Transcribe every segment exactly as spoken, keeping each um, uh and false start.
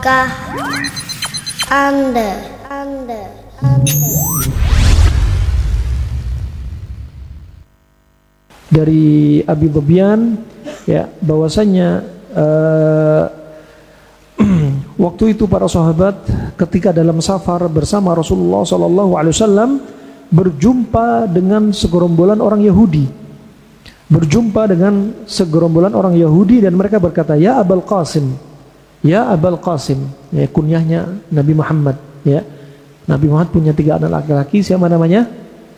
Kah Anda Anda Anda dari Abi Dhibyan ya bahwasanya uh, waktu itu para sahabat ketika dalam safar bersama Rasulullah sallallahu alaihi wasallam berjumpa dengan segerombolan orang Yahudi. Berjumpa dengan segerombolan orang Yahudi dan mereka berkata, "Ya Abul Qasim, ya Abul Qasim." Ya, kunyahnya Nabi Muhammad, ya. Nabi Muhammad punya tiga anak laki-laki, siapa namanya?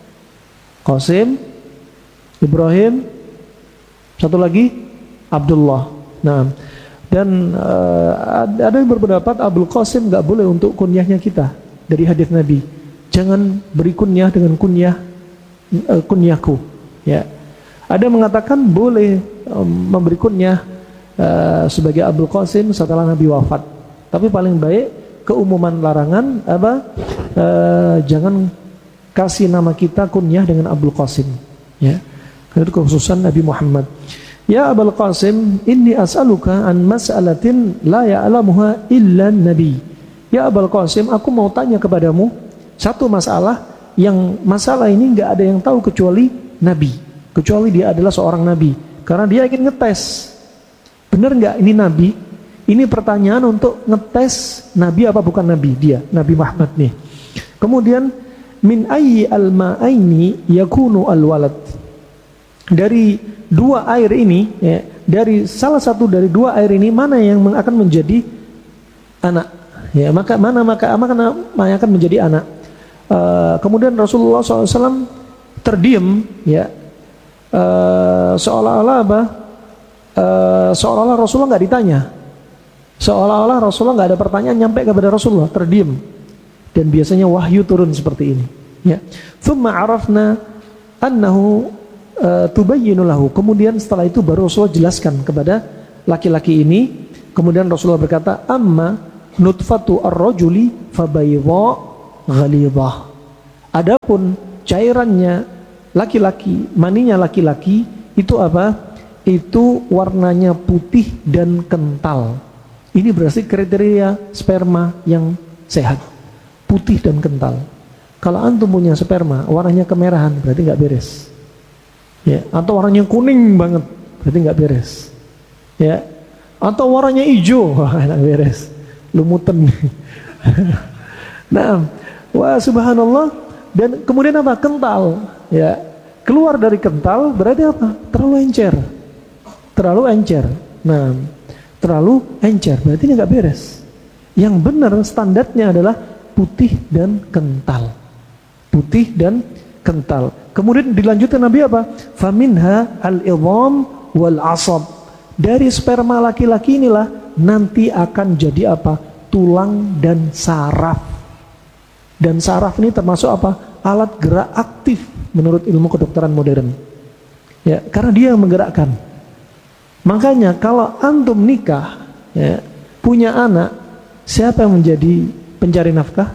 Qasim, Ibrahim, satu lagi Abdullah. Nah, dan uh, ada yang berpendapat Abul Qasim enggak boleh untuk kunyahnya kita dari hadis Nabi. Jangan beri kunyah dengan kunyah uh, kunyahku, ya. Ada yang mengatakan boleh um, memberi kunyah uh, sebagai Abul Qasim setelah Nabi wafat. Tapi paling baik keumuman larangan apa? Uh, jangan kasih nama kita kunyah dengan Abul Qasim, ya. Itu kekhususan Nabi Muhammad. Ya Abul Qasim, inni as'aluka an mas'alatin la ya'lamuha illa Nabi. Ya Abul Qasim, aku mau tanya kepadamu satu masalah yang masalah ini enggak ada yang tahu kecuali Nabi. Kecuali dia adalah seorang Nabi. Karena dia ingin ngetes, benar enggak ini Nabi? Ini pertanyaan untuk ngetes Nabi apa bukan Nabi dia, Nabi Muhammad nih. Kemudian min ayyi al-ma'aini yakunu al-walad. Dari dua air ini, ya, dari salah satu dari dua air ini mana yang akan menjadi anak? Ya, maka mana maka mana yang akan menjadi anak? Uh, kemudian Rasulullah shallallahu alaihi wasallam terdiam, ya, uh, seolah-olah apa? Uh, seolah-olah Rasulullah nggak ditanya, seolah-olah Rasulullah nggak ada pertanyaan nyampe kepada Rasulullah, terdiam. Dan biasanya wahyu turun seperti ini, ya. Thumma arafna annahu uh, tubayyinu lahu. Kemudian setelah itu baru Rasulullah jelaskan kepada laki-laki ini. Kemudian Rasulullah berkata, amma nutfatu ar-rajuli fabayda ghalidhah. Adapun cairannya laki-laki, maninya laki-laki itu apa? Itu warnanya putih dan kental. Ini berarti kriteria sperma yang sehat, putih dan kental. Kalau antum punya sperma warnanya kemerahan, berarti nggak beres. Ya, atau warnanya kuning banget, berarti nggak beres. Ya, atau warnanya hijau, wah nggak beres, lumutan. Nah, wah subhanallah. Dan kemudian apa? Kental, ya. Keluar dari kental berarti apa? Terlalu encer, terlalu encer. Nah, terlalu encer berarti nggak beres. Yang benar standarnya adalah putih dan kental, putih dan kental. Kemudian dilanjutkan Nabi apa? Faminha al-idham wal asab. Dari sperma laki-laki inilah nanti akan jadi apa? Tulang dan saraf. Dan saraf ini termasuk apa? Alat gerak aktif menurut ilmu kedokteran modern. Ya, karena dia yang menggerakkan. Makanya kalau antum nikah, ya, punya anak, siapa yang menjadi pencari nafkah?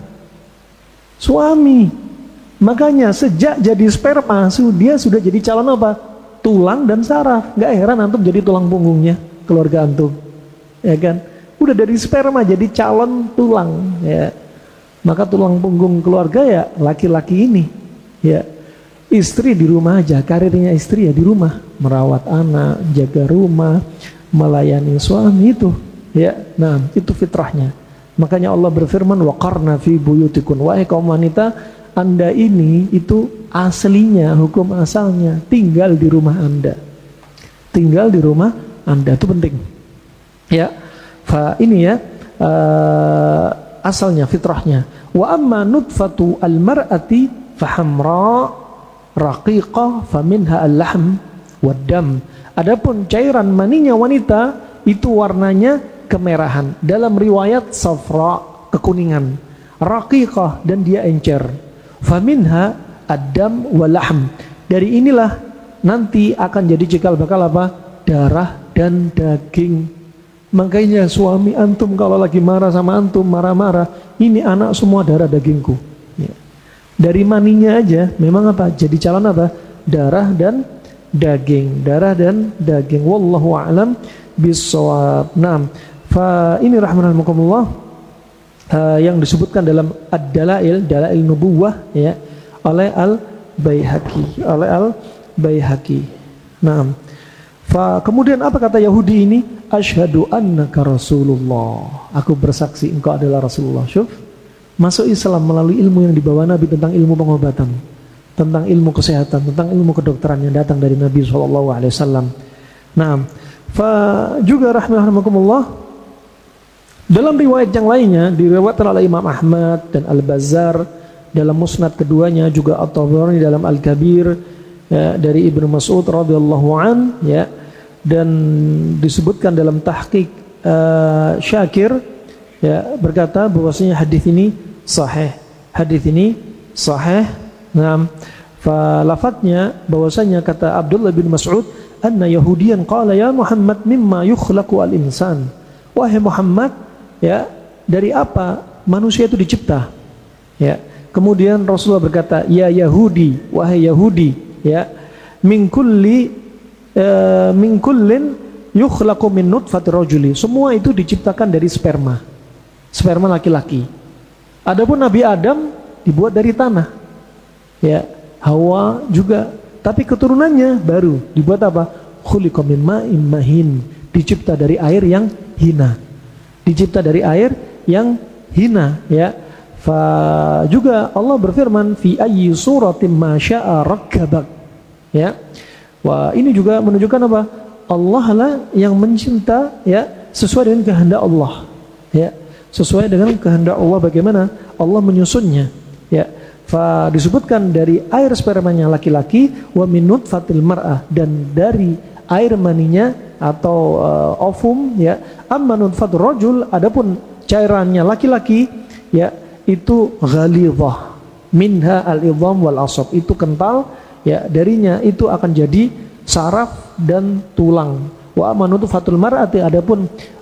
Suami. Makanya sejak jadi sperma, dia sudah jadi calon apa? Tulang dan saraf. Gak heran antum jadi tulang punggungnya keluarga antum, ya kan? Udah dari sperma jadi calon tulang, ya. Maka tulang punggung keluarga ya laki-laki ini, ya. Istri di rumah aja, karirnya istri ya di rumah, merawat anak, jaga rumah, melayani suami itu, ya. Nah, itu fitrahnya. Makanya Allah berfirman, waqarna fi buyutikun, wahai kaum wanita, Anda ini itu aslinya, hukum asalnya tinggal di rumah Anda. Tinggal di rumah Anda itu penting. Ya. Fa ini ya uh, asalnya, fitrahnya. Wa amma nutfatu al-mar'ati fahamra raqiqah faminha al-lahm wad-dam. Adapun cairan maninya wanita itu warnanya kemerahan. Dalam riwayat safra, kekuningan, raqiqah dan dia encer. Faminha ad-dam wal-lahm. Dari inilah nanti akan jadi cikal bakal apa? Darah dan daging. Makanya suami antum kalau lagi marah sama antum, marah-marah, ini anak semua darah dagingku, ya. Dari maninya aja memang apa? Jadi calon apa? Darah dan daging, darah dan daging. Wallahu a'lam bissawab. Nah, Fa ini rahmanakumullah uh, yang disebutkan dalam Ad-Dalail, Dalail Nubuwah ya, oleh Al-Baihaqi, oleh Al-Baihaqi. Naam. Fa kemudian apa kata Yahudi ini? Asyhadu annaka Rasulullah. Aku bersaksi engkau adalah Rasulullah. Syuf, masuk Islam melalui ilmu yang dibawa Nabi tentang ilmu pengobatan, tentang ilmu kesehatan, tentang ilmu kedokteran yang datang dari Nabi shallallahu alaihi wasallam. Nah, fa juga rahimahumullah dalam riwayat yang lainnya diriwayatkan oleh Imam Ahmad dan Al-Bazzar dalam musnad keduanya, juga At-Tabarani dalam Al-Kabir ya, dari Ibnu Mas'ud radhiyallahu an ya, dan disebutkan dalam tahqiq uh, Syakir ya, berkata bahwasanya hadis ini sahih. Hadis ini sahih. Nah, fa lafadznya bahwasanya kata Abdullah bin Mas'ud, anna Yahudiyan qala ya Muhammad mimma yukhlaqu al-insan. Wahai Muhammad, ya, dari apa manusia itu dicipta? Ya. Kemudian Rasulullah berkata, ya Yahudi, wahai Yahudi, ya, min kulli uh, min kullin yukhlaqu min nutfati rajuli. Semua itu diciptakan dari sperma. Sperma laki-laki. Adapun Nabi Adam dibuat dari tanah. Ya, Hawa juga, tapi keturunannya baru dibuat apa? Khuliqa min ma'in mahin, dicipta dari air yang hina. Dicipta dari air yang hina, ya. Fa juga Allah berfirman fi ayyi suratin ma syaa rakkabak. Ya. Wah, ini juga menunjukkan apa? Allah lah yang mencinta ya sesuai dengan kehendak Allah. Ya. Sesuai dengan kehendak Allah bagaimana Allah menyusunnya. Ya. Fa disebutkan dari air spermanya laki-laki, wa min nutfatil mar'ah, dan dari air maninya atau uh, ovum ya. Amma nutfatur rajul, adapun cairannya laki-laki ya, itu ghalidhah, minha al-idham wal asab, itu kental ya, darinya itu akan jadi saraf dan tulang. Wa amma nutfatul mar'ati, adapun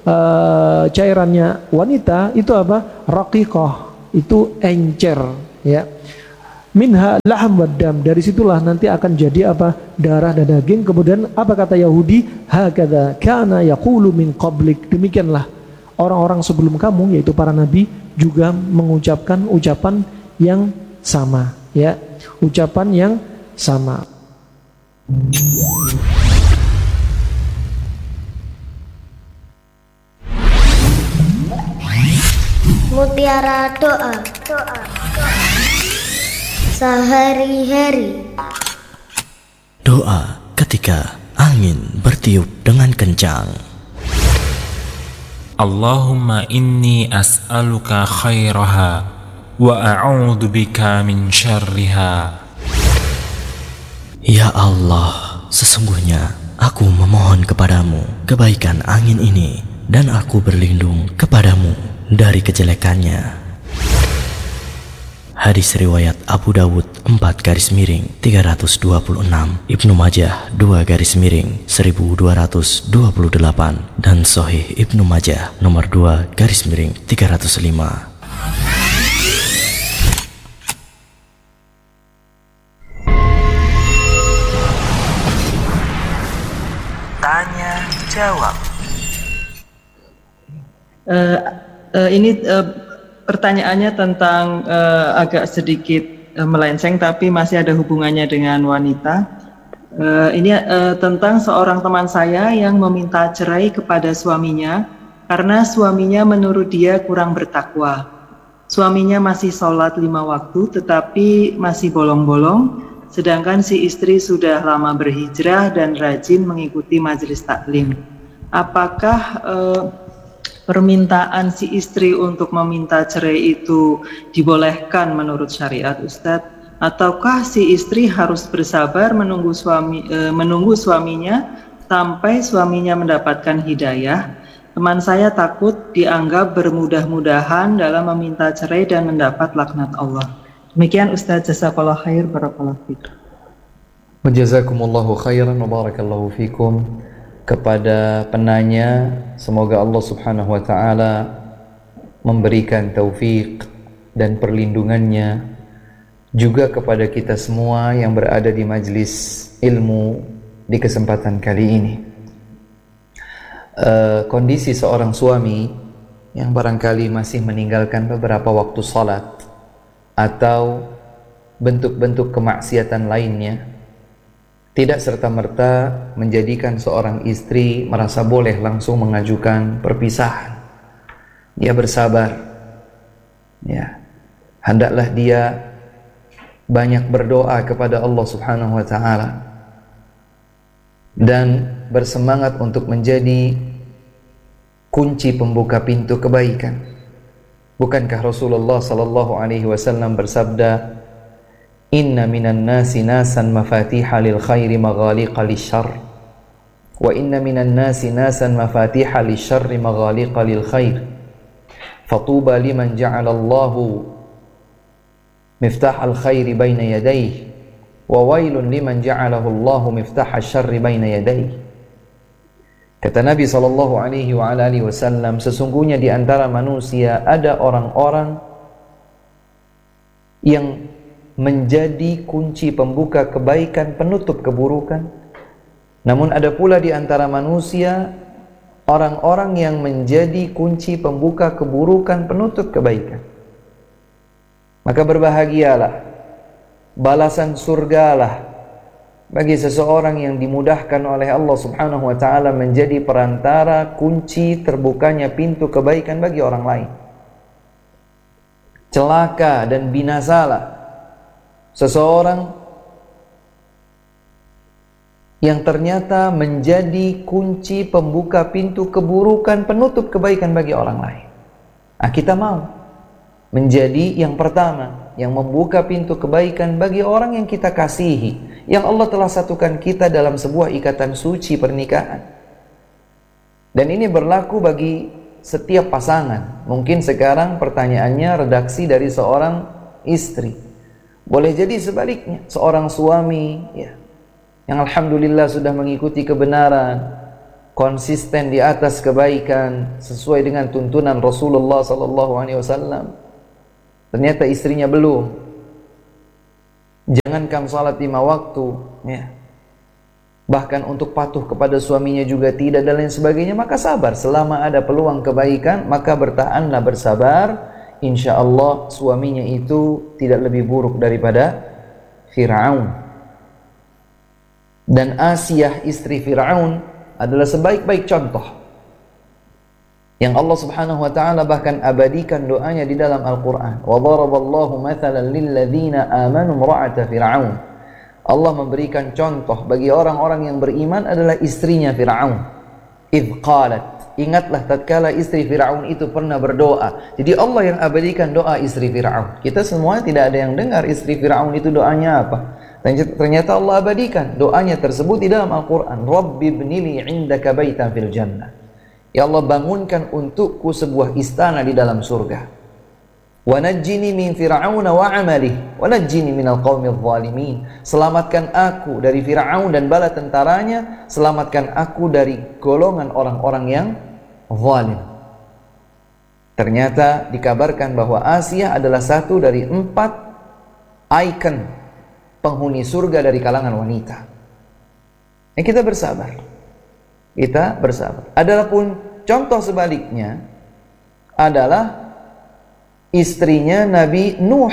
uh, cairannya wanita itu apa? Raqiqah, itu encer ya. Minha laham waddam, dari situlah nanti akan jadi apa? Darah dan daging. Kemudian apa kata Yahudi? Hakadha kana yaqulu min qablik, demikianlah orang-orang sebelum kamu yaitu para nabi juga mengucapkan ucapan yang sama ya, ucapan yang sama. Mutiara doa, doa, doa. Sehari-hari. Doa ketika angin bertiup dengan kencang. Allahumma inni as'aluka khairaha wa a'udzu bika min syarriha. Ya Allah, sesungguhnya aku memohon kepadamu kebaikan angin ini, dan aku berlindung kepadamu dari kejelekannya. Hadis riwayat Abu Dawud empat garis miring tiga ratus dua puluh enam, Ibnu Majah dua garis miring seribu dua ratus dua puluh delapan, dan Sahih Ibnu Majah nomor dua garis miring tiga ratus lima. Tanya jawab. Uh, uh, ini uh, pertanyaannya tentang uh, agak sedikit uh, melenceng, tapi masih ada hubungannya dengan wanita. Uh, ini uh, tentang seorang teman saya yang meminta cerai kepada suaminya karena suaminya menurut dia kurang bertakwa. Suaminya masih sholat lima waktu tetapi masih bolong-bolong, sedangkan si istri sudah lama berhijrah dan rajin mengikuti majelis taklim. Apakah uh, permintaan si istri untuk meminta cerai itu dibolehkan menurut syariat, Ustadz? Ataukah si istri harus bersabar menunggu suami e, menunggu suaminya sampai suaminya mendapatkan hidayah? Teman saya takut dianggap bermudah-mudahan dalam meminta cerai dan mendapat laknat Allah. Demikian Ustadz, jazakallah khair, barakallahu fikum. Jazakumullahu khairan wa barakallahu fikum. Kepada penanya, semoga Allah Subhanahu wa taala memberikan taufik dan perlindungannya, juga kepada kita semua yang berada di majlis ilmu di kesempatan kali ini. uh, kondisi seorang suami yang barangkali masih meninggalkan beberapa waktu salat atau bentuk-bentuk kemaksiatan lainnya, tidak serta-merta menjadikan seorang istri merasa boleh langsung mengajukan perpisahan. Dia bersabar, ya, hendaklah dia banyak berdoa kepada Allah Subhanahu wa Ta'ala dan bersemangat untuk menjadi kunci pembuka pintu kebaikan. Bukankah Rasulullah sallallahu alaihi wasallam bersabda, "Inna minan nasi nasan mafatiha lil khairi maghaliqa lisyarr, wa inna minan nasi nasan mafatiha lisyarri maghaliqa lil khair. Fatuba liman ja'ala Allahu miftah al-khairi baina yadayhi, wa wailun liman ja'alahu Allahu miftah asy-syarri baina yadayhi." Kata Nabi sallallahu alaihi wa alihi wasallam, sesungguhnya di antara manusia ada orang-orang yang menjadi kunci pembuka kebaikan, penutup keburukan. Namun ada pula di antara manusia orang-orang yang menjadi kunci pembuka keburukan, penutup kebaikan. Maka berbahagialah, balasan surgalah bagi seseorang yang dimudahkan oleh Allah Subhanahu wa Ta'ala menjadi perantara kunci terbukanya pintu kebaikan bagi orang lain. Celaka dan binasalah seseorang yang ternyata menjadi kunci pembuka pintu keburukan, penutup kebaikan bagi orang lain. Nah, kita mau menjadi yang pertama yang membuka pintu kebaikan bagi orang yang kita kasihi, yang Allah telah satukan kita dalam sebuah ikatan suci pernikahan. Dan ini berlaku bagi setiap pasangan. Mungkin sekarang pertanyaannya redaksi dari seorang istri. Boleh jadi sebaliknya, seorang suami ya, yang alhamdulillah sudah mengikuti kebenaran, konsisten di atas kebaikan sesuai dengan tuntunan Rasulullah sallallahu alaihi wasallam. Ternyata istrinya belum. Jangankan salat lima waktu, ya, bahkan untuk patuh kepada suaminya juga tidak, dan lain sebagainya. Maka sabar, selama ada peluang kebaikan maka bertahanlah, bersabar. Insya Allah suaminya itu tidak lebih buruk daripada Fir'aun. Dan Asiyah istri Fir'aun adalah sebaik-baik contoh yang Allah Subhanahu wa Ta'ala bahkan abadikan doanya di dalam Al-Quran. Wa daraballahu mathalan lilladzina amanu imra'ata Fir'aun. Allah memberikan contoh bagi orang-orang yang beriman adalah istrinya Fir'aun. Idh qalat, ingatlah tatkala istri Fir'aun itu pernah berdoa. Jadi Allah yang abadikan doa istri Fir'aun. Kita semua tidak ada yang dengar istri Fir'aun itu doanya apa. Ternyata Allah abadikan doanya tersebut di dalam Al-Quran. Rabbi ibnili indaka baitan fil jannah. Ya Allah, bangunkan untukku sebuah istana di dalam surga. Wa najjini min fir'auna wa 'amalihi wa najjini minal qaumidh dhalimin. Selamatkan aku dari Fir'aun dan bala tentaranya, selamatkan aku dari golongan orang-orang yang zalim. Ternyata dikabarkan bahwa Asiyah adalah satu dari empat ikon penghuni surga dari kalangan wanita. Ya, kita bersabar. Kita bersabar. Adapun contoh sebaliknya adalah istrinya Nabi Nuh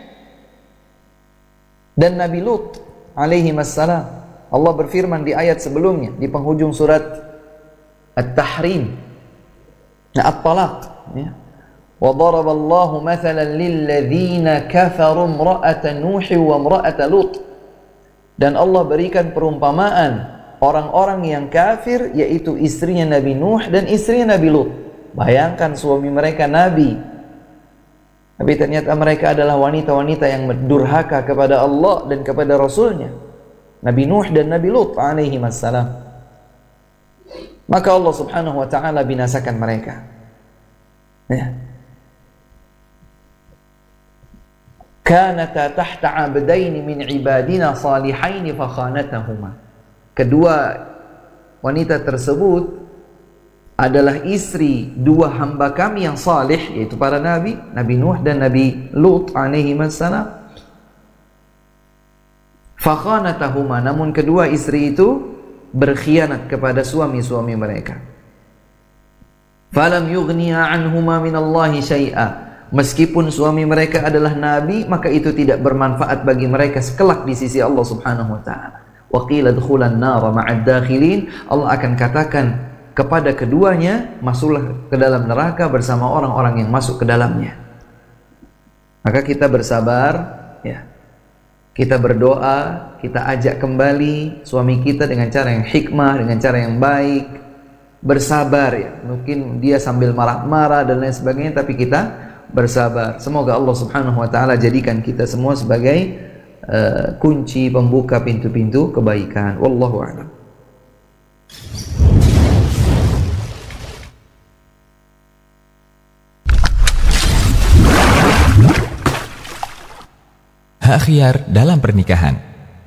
dan Nabi Lut alaihi wassalam. Allah berfirman di ayat sebelumnya di penghujung surat At-Tahrim, At-Talaq, ya. Wa daraballahu mathalan lilladzina kafaru imra'ata Nuh wa imra'ata Lut. Dan Allah berikan perumpamaan orang-orang yang kafir, yaitu istrinya Nabi Nuh dan istrinya Nabi Lut. Bayangkan suami mereka Nabi, tapi ternyata mereka adalah wanita-wanita yang durhaka kepada Allah dan kepada Rasulnya, Nabi Nuh dan Nabi Lut alaihi wassalam. Maka Allah Subhanahu wa Ta'ala binasakan mereka, ya. Kanata tahta abdaini min ibadina salihaini fakhanatahuma. Kedua wanita tersebut adalah istri dua hamba kami yang saleh, yaitu para nabi, Nabi Nuh dan Nabi Lut alaihi wassalam. Fakhanatahuma, namun kedua istri itu berkhianat kepada suami-suami mereka. Falam yughniya anhuma minallahi syai'a. Meskipun suami mereka adalah nabi, maka itu tidak bermanfaat bagi mereka sekelak di sisi Allah Subhanahu wa taala. Wa qila dukhulan nar ma'ad dakhilin. Allah akan katakan kepada keduanya, masuklah ke dalam neraka bersama orang-orang yang masuk ke dalamnya. Maka kita bersabar, ya. Kita berdoa, kita ajak kembali suami kita dengan cara yang hikmah, dengan cara yang baik, bersabar ya. Mungkin dia sambil marah-marah dan lain sebagainya, tapi kita bersabar. Semoga Allah Subhanahu wa taala jadikan kita semua sebagai uh, kunci pembuka pintu-pintu kebaikan. Wallahu a'lam. Hak khiyar dalam pernikahan.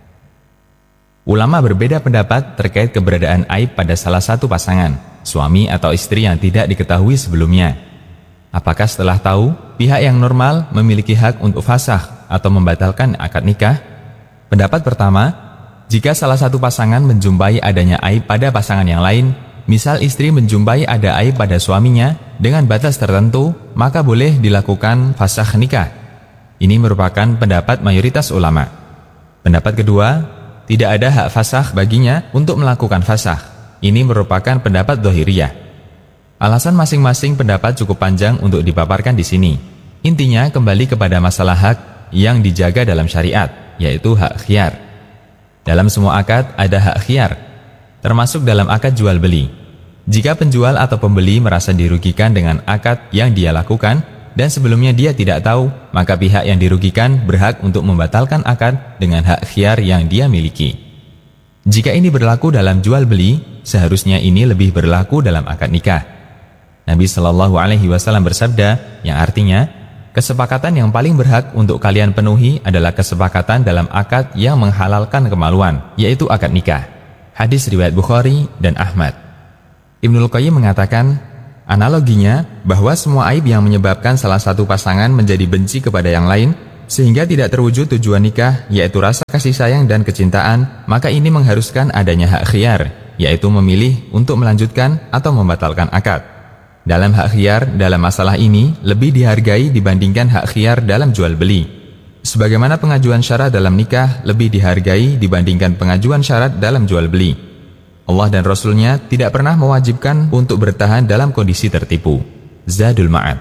Ulama berbeda pendapat terkait keberadaan aib pada salah satu pasangan, suami atau istri yang tidak diketahui sebelumnya. Apakah setelah tahu, pihak yang normal memiliki hak untuk fasakh atau membatalkan akad nikah? Pendapat pertama, jika salah satu pasangan menjumpai adanya aib pada pasangan yang lain, misal istri menjumpai ada aib pada suaminya dengan batas tertentu, maka boleh dilakukan fasakh nikah. Ini merupakan pendapat mayoritas ulama. Pendapat kedua, tidak ada hak fasakh baginya untuk melakukan fasakh. Ini merupakan pendapat Dhahiriyah. Alasan masing-masing pendapat cukup panjang untuk dipaparkan di sini. Intinya kembali kepada masalah hak yang dijaga dalam syariat, yaitu hak khiyar. Dalam semua akad ada hak khiyar, termasuk dalam akad jual beli. Jika penjual atau pembeli merasa dirugikan dengan akad yang dia lakukan, dan sebelumnya dia tidak tahu, maka pihak yang dirugikan berhak untuk membatalkan akad dengan hak khiyar yang dia miliki. Jika ini berlaku dalam jual beli, seharusnya ini lebih berlaku dalam akad nikah. Nabi Shallallahu Alaihi Wasallam bersabda, yang artinya, kesepakatan yang paling berhak untuk kalian penuhi adalah kesepakatan dalam akad yang menghalalkan kemaluan, yaitu akad nikah. Hadis riwayat Bukhari dan Ahmad. Ibnul Qayyim mengatakan, analoginya, bahwa semua aib yang menyebabkan salah satu pasangan menjadi benci kepada yang lain, sehingga tidak terwujud tujuan nikah, yaitu rasa kasih sayang dan kecintaan, maka ini mengharuskan adanya hak khiyar, yaitu memilih untuk melanjutkan atau membatalkan akad. Dalam hak khiyar, dalam masalah ini, lebih dihargai dibandingkan hak khiyar dalam jual beli. Sebagaimana pengajuan syarat dalam nikah lebih dihargai dibandingkan pengajuan syarat dalam jual beli. Allah dan Rasulnya tidak pernah mewajibkan untuk bertahan dalam kondisi tertipu. Zadul Ma'ad.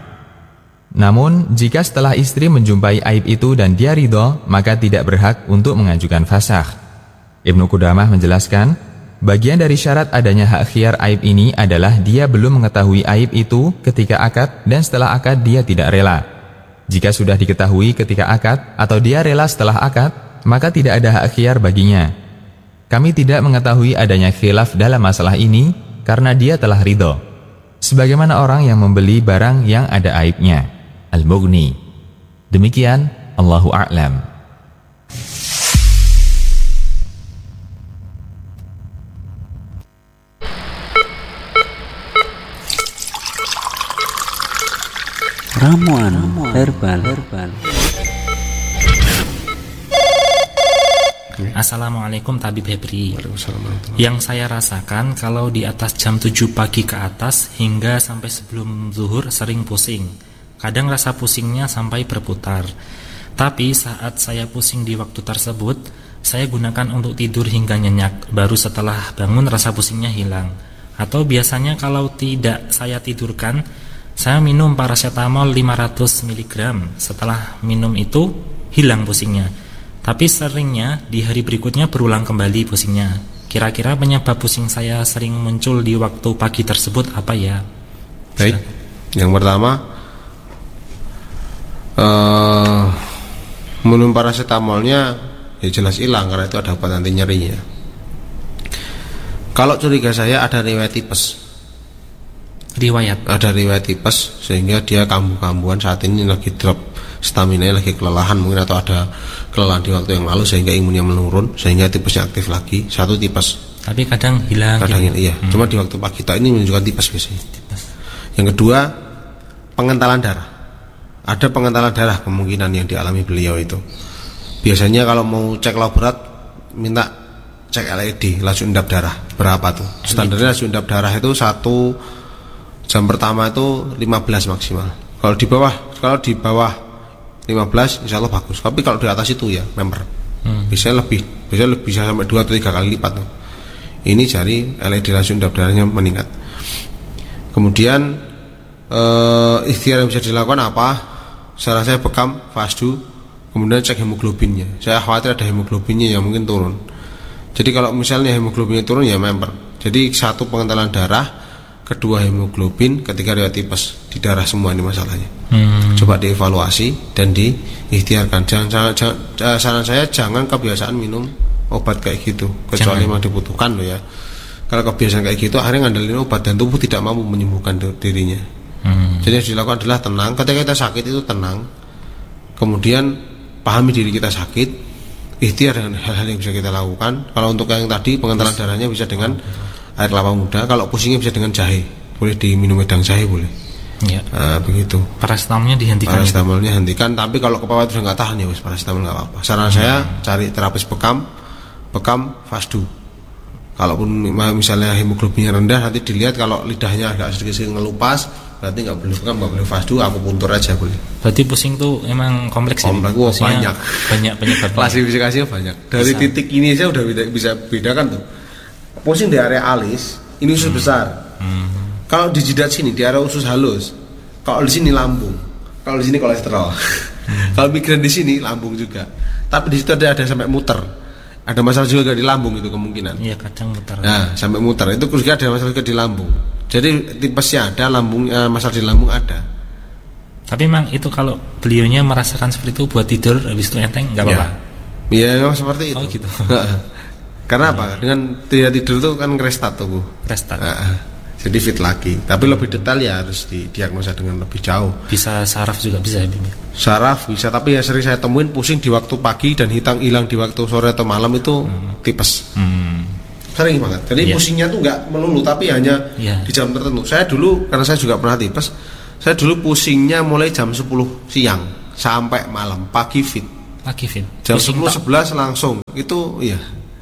Namun, jika setelah istri menjumpai aib itu dan dia ridho, maka tidak berhak untuk mengajukan fasakh. Ibnu Qudamah menjelaskan, bagian dari syarat adanya hak khiyar aib ini adalah dia belum mengetahui aib itu ketika akad dan setelah akad dia tidak rela. Jika sudah diketahui ketika akad atau dia rela setelah akad, maka tidak ada hak khiyar baginya. Kami tidak mengetahui adanya khilaf dalam masalah ini karena dia telah ridho. Sebagaimana orang yang membeli barang yang ada aibnya. Al-Mughni. Demikian, Allahu a'lam. Ramuan herbal. herbal. Assalamualaikum Tabib Hebri. Yang saya rasakan kalau di atas jam tujuh pagi ke atas hingga sampai sebelum zuhur sering pusing. Kadang rasa pusingnya sampai berputar. Tapi saat saya pusing di waktu tersebut, saya gunakan untuk tidur hingga nyenyak. Baru setelah bangun rasa pusingnya hilang. Atau biasanya kalau tidak saya tidurkan, saya minum paracetamol lima ratus miligram. Setelah minum itu hilang pusingnya. Tapi seringnya di hari berikutnya berulang kembali pusingnya. Kira-kira penyebab pusing saya sering muncul di waktu pagi tersebut apa ya? Baik, yang pertama uh, minum paracetamolnya ya jelas hilang karena itu ada obat anti nyerinya. Kalau curiga saya ada riwayat tipes. Riwayat? Ada riwayat tipes sehingga dia kambuh-kambuhan saat ini lagi drop stamina, lagi kelelahan mungkin, atau ada kelelahan di waktu yang lalu sehingga imunnya menurun sehingga tipesnya aktif lagi. Satu tipes. Tapi kadang hilang. Kadang gitu. Iya. Hmm. Cuma di waktu pagi kita ini menunjukkan tipes biasanya. Tipes. Yang kedua, pengentalan darah. Ada pengentalan darah kemungkinan yang dialami beliau itu. Biasanya kalau mau cek laborat minta cek L E D, laju endap darah. Berapa tuh? Standarnya laju endap darah itu satu Jam pertama itu lima belas maksimal. Kalau di bawah kalau di bawah lima belas insya Allah bagus. Tapi kalau di atas itu ya member. Hmm. Bisa lebih, bisa lebih bisa sampai dua atau tiga kali lipat tuh. Ini jari L E D langsung darahnya meningkat. Kemudian eh, ikhtiar yang bisa dilakukan apa? Saran saya bekam, fasdu, kemudian cek hemoglobinnya. Saya khawatir ada hemoglobinnya yang mungkin turun. Jadi kalau misalnya hemoglobinnya turun ya member. Jadi satu pengentalan darah, kedua hemoglobin, ketiga riwayat tipes di darah semua ini masalahnya. Hmm. Coba dievaluasi dan diikhtiarkan. Jangan, jangan, jangan saran saya jangan kebiasaan minum obat kayak gitu, kecuali memang dibutuhkan loh ya. Kalau kebiasaan kayak gitu akhirnya ngandelin obat dan tubuh tidak mampu menyembuhkan dirinya. Hmm. Jadi yang dilakukan adalah tenang. Ketika kita sakit itu tenang. Kemudian pahami diri kita sakit, ikhtiar dengan hal-hal yang bisa kita lakukan. Kalau untuk yang tadi pengentalan darahnya bisa dengan air kelapa muda. Kalau pusingnya bisa dengan jahe, boleh diminum wedang jahe boleh. Ya. Nah, begitu. Paracetamolnya dihentikan. Paracetamolnya hentikan. Tapi kalau kepala sudah nggak tahan ya wes paracetamol nggak apa-apa. Saran hmm. saya cari terapis bekam, bekam fasdu. Kalaupun misalnya hemoglobinnya rendah, nanti dilihat kalau lidahnya agak sedikit ngelupas, berarti nggak boleh bekam, nggak boleh fasdu, aku puntur aja boleh. Berarti pusing tuh emang kompleks ya? Kompleks, banyak, banyak penyebabnya. Klasifikasinya banyak. Dari bisa. Titik ini saya udah bisa bedakan tuh. Pusing di area alis, ini usus hmm. besar. Hmm. Kalau di jidat sini di area usus halus. Kalau di sini lambung. Kalau di sini kolesterol. Hmm. Kalau migrain di sini lambung juga. Tapi di situ ada ada sampai muter. Ada masalah juga di lambung itu kemungkinan. Iya, kadang muter. Nah, sampai muter itu juga ada masalah juga di lambung. Jadi tipesnya ada, lambung eh, masalah di lambung ada. Tapi memang itu kalau beliaunya merasakan seperti itu buat tidur habis itu enteng nggak apa-apa. Iya, memang seperti itu. Oh gitu. Karena apa? Dengan tidak tidur itu kan restat tubuh. Restat. Nah, jadi fit lagi. Tapi lebih detail ya harus didiagnosa dengan lebih jauh. Bisa saraf juga bisa ya, Bim? Saraf bisa, tapi yang sering saya temuin pusing di waktu pagi dan hitam hilang di waktu sore atau malam itu hmm. tipes. Hmm. Sering banget. Jadi yeah. pusingnya tuh nggak melulu, tapi hanya yeah. di jam tertentu. Saya dulu karena saya juga pernah tipes. Saya dulu pusingnya mulai jam sepuluh siang sampai malam, pagi fit. Pagi fit. Jam sepuluh sebelas langsung. Itu iya.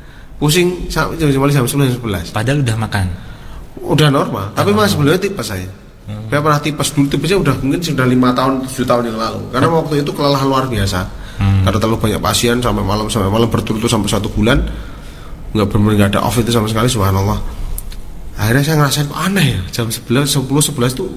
Pusing sampai jam sepuluh sebelas. Padahal udah makan. Udah normal, tapi masih sebelumnya tipes saya. Hmm. Saya pernah tipes dulu, tipesnya udah mungkin sudah lima tahun, tujuh tahun yang lalu. Karena hmm. waktu itu kelelahan luar biasa. Hmm. Karena terlalu banyak pasien sampai malam sampai malam berturut-turut sampai satu bulan, nggak benar nggak ada off itu sama sekali, subhanallah. Akhirnya saya ngerasain kok aneh ya, jam sebelas, sepuluh, sebelas tuh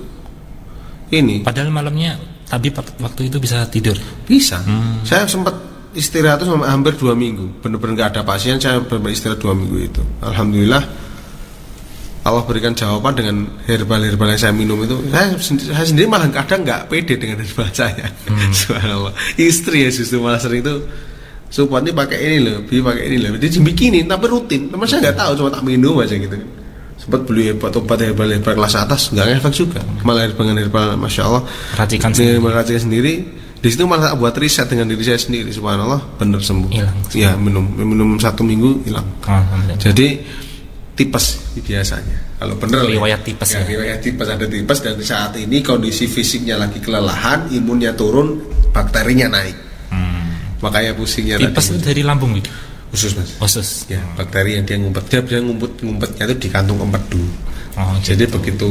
ini. Padahal malamnya, tapi waktu itu bisa tidur. Bisa. Hmm. Saya sempat istirahat itu hampir dua minggu, benar-benar nggak ada pasien, saya benar-benar istirahat dua minggu itu. Alhamdulillah. Allah berikan jawaban dengan herbal-herbal yang saya minum itu. Saya, saya sendiri malah kadang nggak pede dengan herbal saya. Hmm. Subhanallah. Istri ya justru malah sering itu support ini pakai ini loh, bi pakai ini loh. Dia dibikinin tapi rutin. Teman saya nggak tahu, cuma tak minum aja gitu. Sempat beli obat-obat herbal-herbal kelas atas nggak ngefek juga. Malah herbal herbal, masya Allah. Perhatikan sendiri. Perhatikan sendiri. Di situ malah buat riset dengan diri saya sendiri. Subhanallah, benar sembuh. Hilang. Ya minum minum satu minggu hilang. Jadi tipes biasanya. Kalau benar riwayat tipes ya, ya. Riwayat tipes ada tipes dan saat ini kondisi fisiknya lagi kelelahan, imunnya turun, bakterinya naik. Hmm. Makanya pusingnya. Tipes itu dari lambung gitu. Usus mas. Usus. Ya, bakteri yang dia ngumpet, dia dia ngumpet ngumpetnya itu di kantung empedu. Oh, jadi gitu. Begitu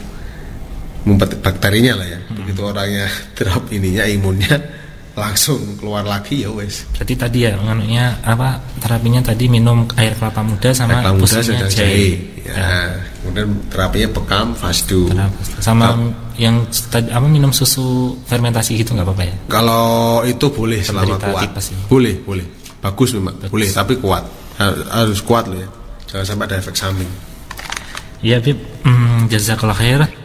ngumpet bakterinya lah ya. Hmm. Begitu orangnya drop ininya imunnya langsung keluar lagi ya wes. Jadi tadi ya nganunya apa terapinya tadi minum air kelapa muda sama air kelapa muda pusingnya jahe. jahe. Ya. ya. Kemudian terapinya bekam, fasdu. Sama Kalo, yang tadi apa minum susu fermentasi gitu nggak apa-apa ya? Kalau itu boleh selama kuat. Boleh, boleh. Bagus memang. Bagus. Boleh, tapi kuat. Harus kuat loh ya. Jangan sampai ada efek samping. Iya, Bib. Hmm, jazakallah khair.